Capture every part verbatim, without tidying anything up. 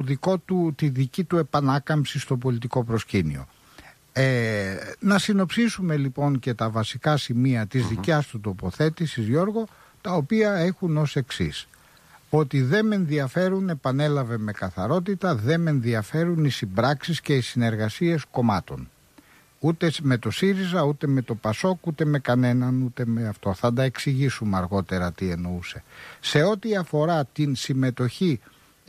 δικό του, τη δική του επανάκαμψη στο πολιτικό προσκήνιο. Ε, να συνοψίσουμε λοιπόν και τα βασικά σημεία της mm-hmm. δικιάς του τοποθέτησης, Γιώργο, τα οποία έχουν ως εξής. Ότι δεν με ενδιαφέρουν, επανέλαβε με καθαρότητα, δεν με ενδιαφέρουν οι συμπράξεις και οι συνεργασίες κομμάτων. Ούτε με το ΣΥΡΙΖΑ, ούτε με το ΠΑΣΟΚ, ούτε με κανέναν, ούτε με αυτό. Θα τα εξηγήσουμε αργότερα τι εννοούσε. Σε ό,τι αφορά την συμμετοχή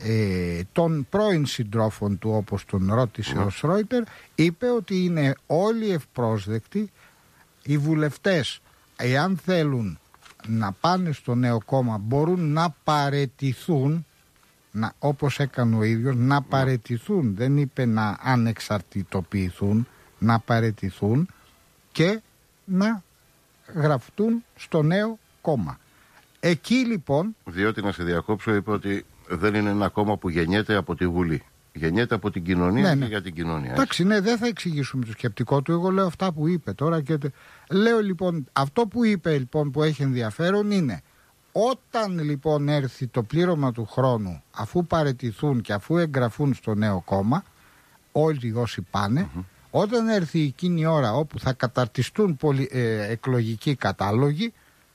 ε, των πρώην συντρόφων του, όπως τον ρώτησε mm. ο Σρόιτερ, είπε ότι είναι όλοι ευπρόσδεκτοι. Οι βουλευτές, εάν θέλουν να πάνε στο νέο κόμμα, μπορούν να παραιτηθούν, να, όπως έκανε ο ίδιος, να παραιτηθούν. Δεν είπε να ανεξαρτητοποιηθούν, να παραιτηθούν και να γραφτούν στο νέο κόμμα. Εκεί λοιπόν... Διότι, να σε διακόψω, είπε ότι δεν είναι ένα κόμμα που γεννιέται από τη Βουλή. Γεννιέται από την κοινωνία ναι, ναι. και για την κοινωνία. Εντάξει, ναι, δεν θα εξηγήσουμε το σκεπτικό του. Εγώ λέω αυτά που είπε τώρα και λέω λοιπόν, αυτό που είπε λοιπόν που έχει ενδιαφέρον είναι όταν λοιπόν έρθει το πλήρωμα του χρόνου, αφού παραιτηθούν και αφού εγγραφούν στο νέο κόμμα, όλοι όσοι πάνε, mm-hmm. όταν έρθει εκείνη η ώρα όπου θα καταρτιστούν πολυ, ε, εκλογικοί κατάλογοι,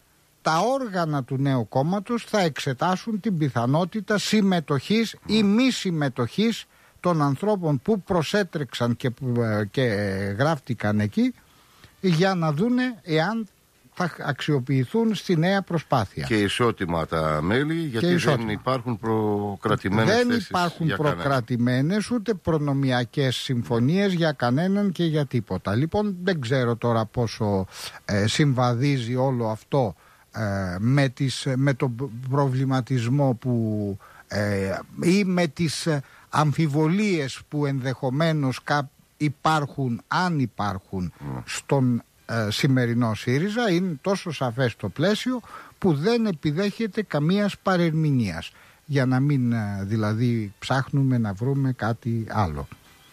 τα όργανα του νέου κόμματος θα εξετάσουν την πιθανότητα συμμετοχής mm. ή μη συμμετοχής των ανθρώπων που προσέτρεξαν και, και γράφτηκαν εκεί, για να δούνε εάν θα αξιοποιηθούν στη νέα προσπάθεια. Και ισότιμα τα μέλη, γιατί δεν υπάρχουν προκρατημένες δεν θέσεις. Δεν υπάρχουν για προκρατημένες ούτε προνομιακές συμφωνίες για κανέναν και για τίποτα. Λοιπόν, δεν ξέρω τώρα πόσο ε, συμβαδίζει όλο αυτό ε, με, τις, με τον προβληματισμό που ε, ή με τις αμφιβολίες που ενδεχομένως υπάρχουν, αν υπάρχουν, mm. στον ε, σημερινό ΣΥΡΙΖΑ. Είναι τόσο σαφές το πλαίσιο που δεν επιδέχεται καμίας παρερμηνίας, για να μην ε, δηλαδή ψάχνουμε να βρούμε κάτι άλλο.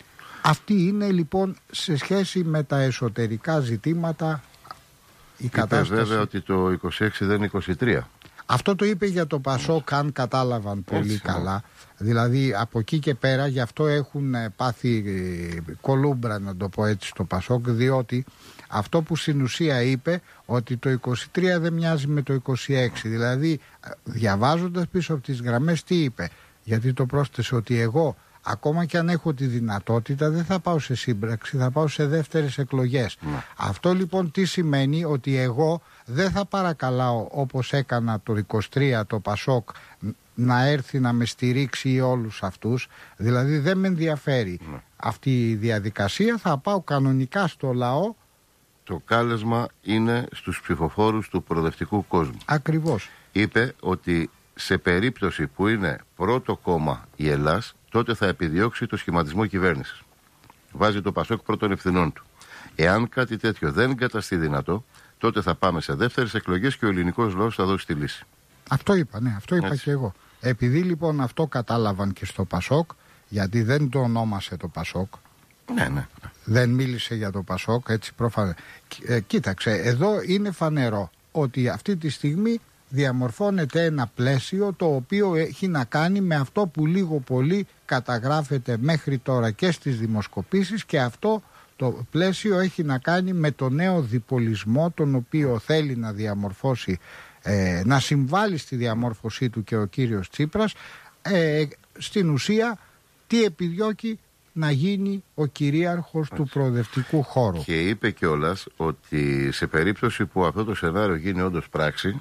Αυτή είναι λοιπόν σε σχέση με τα εσωτερικά ζητήματα η είπε κατάσταση. Βέβαια ότι το είκοσι έξι δεν είναι είκοσι τρία. Αυτό το είπε για το ΠΑΣΟΚ, αν κατάλαβαν πολύ Έτσι, καλά. Δηλαδή από εκεί και πέρα, γι' αυτό έχουν πάθει κολούμπρα, να το πω έτσι, στο ΠΑΣΟΚ, διότι αυτό που στην ουσία είπε, ότι το είκοσι τρία δεν μοιάζει με το είκοσι έξι. Δηλαδή, διαβάζοντας πίσω από τις γραμμές, τι είπε? Γιατί το πρόσθεσε ότι εγώ, ακόμα και αν έχω τη δυνατότητα, δεν θα πάω σε σύμπραξη, θα πάω σε δεύτερες εκλογές. Mm. Αυτό λοιπόν τι σημαίνει? Ότι εγώ δεν θα παρακαλάω, όπως έκανα το είκοσι τρία το ΠΑΣΟΚ, να έρθει να με στηρίξει όλους αυτούς. Δηλαδή δεν με ενδιαφέρει mm. αυτή η διαδικασία, θα πάω κανονικά στο λαό. Το κάλεσμα είναι στους ψηφοφόρους του προοδευτικού κόσμου. Ακριβώς. Είπε ότι σε περίπτωση που είναι πρώτο κόμμα η Ελλάς, τότε θα επιδιώξει το σχηματισμό κυβέρνησης. Βάζει το ΠΑΣΟΚ πρώτων ευθυνών του. Εάν κάτι τέτοιο δεν καταστεί δυνατό, τότε θα πάμε σε δεύτερες εκλογές και ο ελληνικός λαός θα δώσει τη λύση. Αυτό είπα, ναι, αυτό είπα Έτσι. και εγώ. Επειδή λοιπόν αυτό κατάλαβαν και στο ΠΑΣΟΚ, γιατί δεν το ονόμασε το ΠΑΣΟΚ, ναι, ναι. δεν μίλησε για το ΠΑΣΟΚ, έτσι προφανώς. Ε, κοίταξε, εδώ είναι φανερό ότι αυτή τη στιγμή διαμορφώνεται ένα πλαίσιο το οποίο έχει να κάνει με αυτό που λίγο πολύ καταγράφεται μέχρι τώρα και στις δημοσκοπήσεις, και αυτό το πλαίσιο έχει να κάνει με το νέο διπολισμό τον οποίο θέλει να διαμορφώσει, ε, να συμβάλλει στη διαμόρφωσή του και ο κύριος Τσίπρας. Ε, στην ουσία τι επιδιώκει? Να γίνει ο κυρίαρχος του προοδευτικού χώρου. Και είπε κιόλας ότι σε περίπτωση που αυτό το σενάριο γίνει όντως πράξη,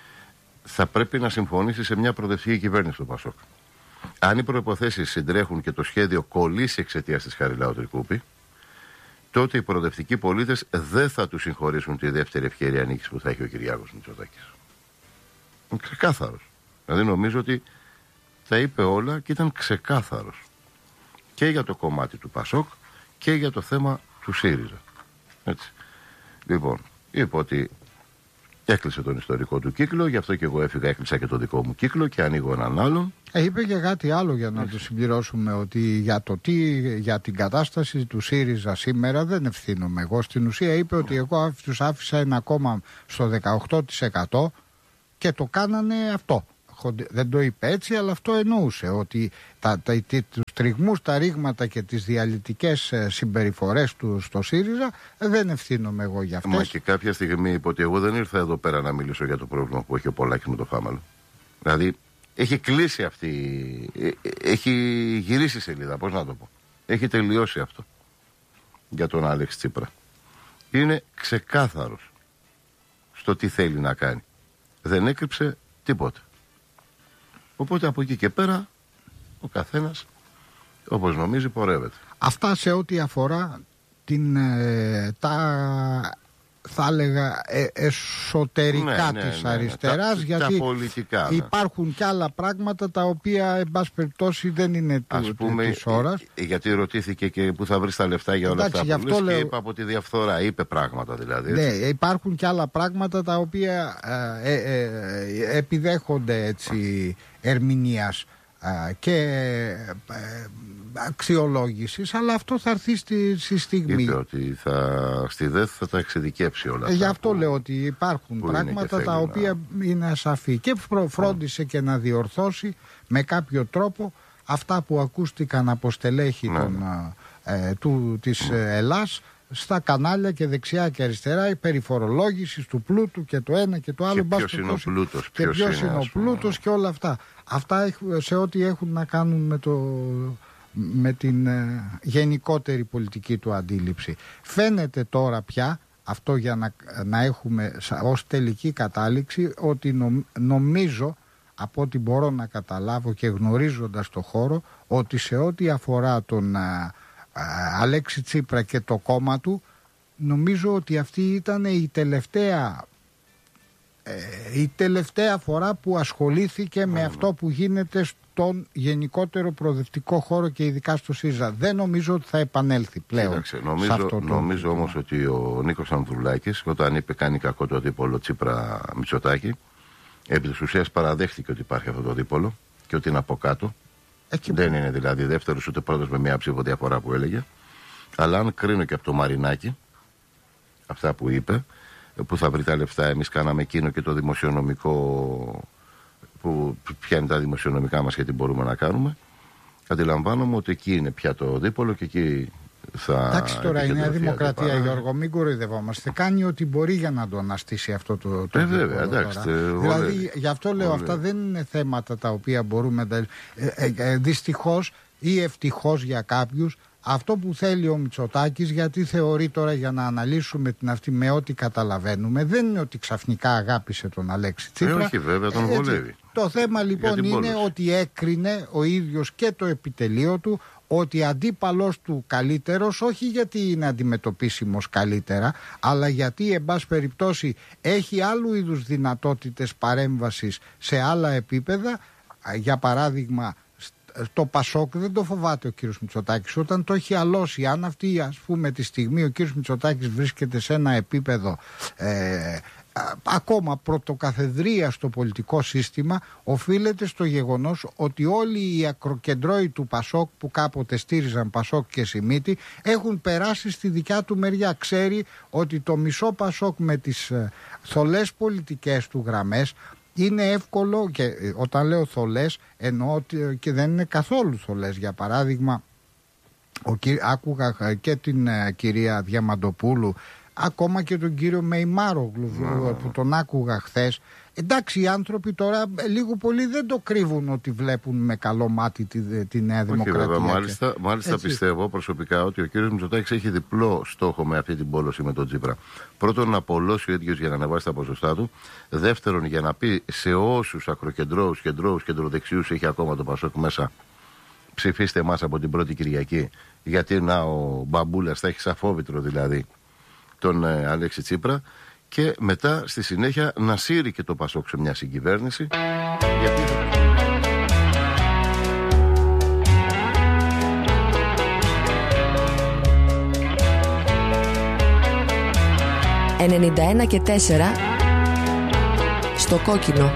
θα πρέπει να συμφωνήσει σε μια προοδευτική κυβέρνηση του ΠΑΣΟΚ. Αν οι προϋποθέσεις συντρέχουν και το σχέδιο κολλήσει εξαιτίας της Χαριλάου Τρικούπη, τότε οι προοδευτικοί πολίτες δεν θα τους συγχωρήσουν τη δεύτερη ευκαιρία νίκης που θα έχει ο Κυριάκος Μητσοτάκης. Είναι ξεκάθαρος. Δηλαδή νομίζω ότι τα είπε όλα και ήταν ξεκάθαρος. Και για το κομμάτι του ΠΑΣΟΚ και για το θέμα του ΣΥΡΙΖΑ. Έτσι. Λοιπόν, είπε ότι έκλεισε τον ιστορικό του κύκλο, γι' αυτό και εγώ έφυγα, έκλεισα και το δικό μου κύκλο και ανοίγω έναν άλλον. Ε, είπε και κάτι άλλο για να Έτσι. το συμπληρώσουμε, ότι για, το τι, για την κατάσταση του ΣΥΡΙΖΑ σήμερα δεν ευθύνομαι εγώ. Στην ουσία είπε ότι εγώ τους άφησα ένα κόμμα στο δεκαοκτώ τοις εκατό και το κάνανε αυτό. δεν το είπε έτσι, αλλά αυτό εννοούσε, ότι τα, τα, τους τριγμούς, τα ρήγματα και τις διαλυτικές συμπεριφορές του στο ΣΥΡΙΖΑ δεν ευθύνομαι εγώ για αυτές. Μα και κάποια στιγμή είπε ότι εγώ δεν ήρθα εδώ πέρα να μιλήσω για το πρόβλημα που έχει ο Πολάκης με το Φάμαλο. Δηλαδή έχει κλείσει αυτή, έχει γυρίσει σελίδα, πώς να το πω. Έχει τελειώσει αυτό για τον Άλεξ Τσίπρα. Είναι ξεκάθαρος στο τι θέλει να κάνει. Δεν έκρυψε τίποτα. Οπότε από εκεί και πέρα ο καθένας όπως νομίζει πορεύεται. Αυτά σε ό,τι αφορά την, ε, τα θα έλεγα ε, εσωτερικά ναι, της ναι, ναι, αριστεράς, ναι, γιατί τα πολιτικά, ναι. υπάρχουν και άλλα πράγματα τα οποία εν πάση περιπτώσει δεν είναι του, πούμε, της ώρας. Ε, γιατί ρωτήθηκε και που θα βρεις τα λεφτά για όλα Εντάξει, αυτά που λες, λέω... και είπα από τη διαφθορά, είπε πράγματα δηλαδή. Ναι, υπάρχουν και άλλα πράγματα τα οποία ε, ε, ε, επιδέχονται έτσι ερμηνείας και ε, αξιολόγησης, αλλά αυτό θα έρθει στη, στη στιγμή. Είπε ότι θα, στη ΔΕΘ θα τα εξειδικεύσει όλα αυτά. Ε, γι' αυτό που, λέω ότι υπάρχουν πράγματα τα οποία να... είναι ασαφή, και φρόντισε mm. και να διορθώσει με κάποιο τρόπο αυτά που ακούστηκαν από στελέχη mm. των, ε, του, της mm. Ελλάς στα κανάλια και δεξιά και αριστερά, η περιφορολόγηση του πλούτου και το ένα και το άλλο. Και ποιος είναι ο πλούτος, και ποιος είναι ο πλούτος και όλα αυτά. Αυτά σε ό,τι έχουν να κάνουν με, το, με την ε, γενικότερη πολιτική του αντίληψη. Φαίνεται τώρα πια, αυτό για να, να έχουμε ως τελική κατάληξη, ότι νο, νομίζω, από ό,τι μπορώ να καταλάβω και γνωρίζοντας το χώρο, ότι σε ό,τι αφορά τον ε, Αλέξη Τσίπρα και το κόμμα του, νομίζω ότι αυτή ήταν η τελευταία ε, η τελευταία φορά που ασχολήθηκε με αυτό που γίνεται στον γενικότερο προοδευτικό χώρο και ειδικά στο ΣΥΡΙΖΑ. Δεν νομίζω ότι θα επανέλθει πλέον. Κοίταξε, νομίζω, αυτό το νομίζω όμως ότι ο Νίκος Ανδρουλάκης, όταν είπε κάνει κακό το δίπολο Τσίπρα Μητσοτάκη, επί της ουσίας παραδέχτηκε ότι υπάρχει αυτό το δίπολο και ότι είναι από κάτω. Εκεί δεν που... είναι δηλαδή δεύτερος ούτε πρώτος με μια ψήφο διαφορά που έλεγε. Αλλά αν κρίνω και από το Μαρινάκι αυτά που είπε, που θα βρει τα λεφτά, εμείς κάναμε εκείνο και το δημοσιονομικό, που πιάνει τα δημοσιονομικά μας και τι μπορούμε να κάνουμε, αντιλαμβάνομαι ότι εκεί είναι πια το δίπολο και εκεί θα... Εντάξει, τώρα η Νέα Δημοκρατία, παρά... Γιώργο, μην κοροϊδευόμαστε, κάνει ό,τι μπορεί για να το αναστήσει αυτό το, το ε, βέβαια, εντάξει, δηλαδή γι' αυτό λέω, όλε. Αυτά δεν είναι θέματα τα οποία μπορούμε να... Ε, ε, ε, δυστυχώς ή ευτυχώς για κάποιους, αυτό που θέλει ο Μητσοτάκης, γιατί θεωρεί τώρα, για να αναλύσουμε την αυτή με ό,τι καταλαβαίνουμε, δεν είναι ότι ξαφνικά αγάπησε τον Αλέξη Τσίπρα. Ε, όχι βέβαια, τον βολεύει. Το θέμα λοιπόν είναι πόλους. Ότι έκρινε ο ίδιος και το επιτελείο του ότι αντίπαλος του καλύτερος, όχι γιατί είναι αντιμετωπίσιμος καλύτερα, αλλά γιατί εν πάση περιπτώσει έχει άλλου είδους δυνατότητες παρέμβασης σε άλλα επίπεδα. Για παράδειγμα, το Πασόκ δεν το φοβάται ο κύριος Μητσοτάκης όταν το έχει αλώσει. Αν αυτή, ας πούμε, τη στιγμή ο κύριος Μητσοτάκης βρίσκεται σε ένα επίπεδο ε, ακόμα πρωτοκαθεδρία στο πολιτικό σύστημα, οφείλεται στο γεγονός ότι όλοι οι ακροκεντρώοι του Πασόκ που κάποτε στήριζαν Πασόκ και Σιμίτη έχουν περάσει στη δικιά του μεριά. Ξέρει ότι το μισό Πασόκ με τις ε, θολές πολιτικές του γραμμές είναι εύκολο, και όταν λέω θολές εννοώ ότι και δεν είναι καθόλου θολές. Για παράδειγμα, ο, άκουγα και την ε, κυρία Διαμαντοπούλου, ακόμα και τον κύριο Μεϊμάρογλου mm. που τον άκουγα χθες. Εντάξει, οι άνθρωποι τώρα λίγο πολύ δεν το κρύβουν ότι βλέπουν με καλό μάτι τη, τη Νέα Δημοκρατία. Όχι, βέβαια, μάλιστα, μάλιστα πιστεύω προσωπικά ότι ο κύριος Μητσοτάκης έχει διπλό στόχο με αυτή την πόλωση με τον Τσίπρα. Πρώτον, να απολώσει ο ίδιος για να ανεβάσει τα ποσοστά του. Δεύτερον, για να πει σε όσους ακροκεντρώους, κεντρώους, κεντροδεξιούς έχει ακόμα το Πασόκ μέσα, ψηφίστε εμάς από την πρώτη Κυριακή. Γιατί να ο Μπαμπούλας θα έχει σαφόβητρο δηλαδή τον ε, Αλέξη Τσίπρα. Και μετά στη συνέχεια να σύρει και το Πασόκ σε μια συγκυβέρνηση. Γιατί... ενενήντα ένα και τέσσερα στο κόκκινο.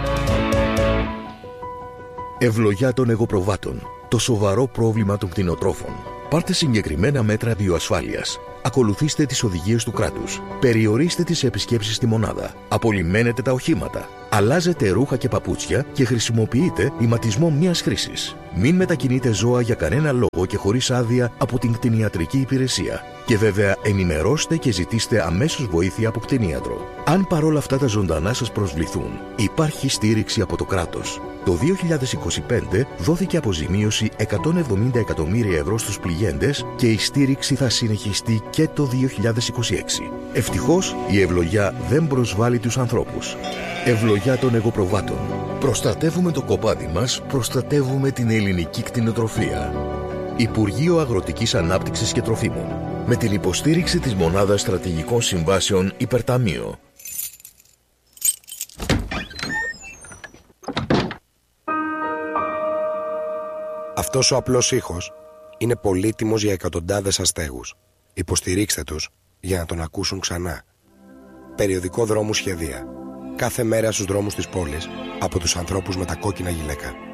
Ευλογιά των εγωπροβάτων. Το σοβαρό πρόβλημα των κτηνοτρόφων. Πάρτε συγκεκριμένα μέτρα βιοασφάλειας. ακολουθήστε τις οδηγίες του κράτους. Περιορίστε τις επισκέψεις στη μονάδα. Απολυμμένετε τα οχήματα. Αλλάζετε ρούχα και παπούτσια και χρησιμοποιείτε ηματισμό μιας χρήσης. Μην μετακινείτε ζώα για κανένα λόγο και χωρίς άδεια από την κτηνιατρική υπηρεσία. Και βέβαια ενημερώστε και ζητήστε αμέσως βοήθεια από κτηνίατρο. Αν παρόλα αυτά τα ζωντανά σας προσβληθούν, υπάρχει στήριξη από το κράτος. Το δύο χιλιάδες είκοσι πέντε δόθηκε αποζημίωση εκατόν εβδομήντα εκατομμύρια ευρώ στους πληγέντες και η στήριξη θα συνεχιστεί και το δύο χιλιάδες είκοσι έξι. Ευτυχώς η ευλογιά δεν προσβάλλει τους ανθρώπους. Ευλογιά των εγωπροβάτων. Προστατεύουμε το κοπάδι μας, προστατεύουμε την ελληνική κτηνοτροφία. Υπουργείο Αγροτικής Ανάπτυξης και Τροφίμων. Με την υποστήριξη της Μονάδας Στρατηγικών Συμβάσεων Υπερταμείο. Αυτός ο απλός ήχος είναι πολύτιμος για εκατοντάδες αστέγους. Υποστηρίξτε τους για να τον ακούσουν ξανά. Περιοδικό Δρόμου Σχεδία. Κάθε μέρα στους δρόμους της πόλης από τους ανθρώπους με τα κόκκινα γυλαίκα.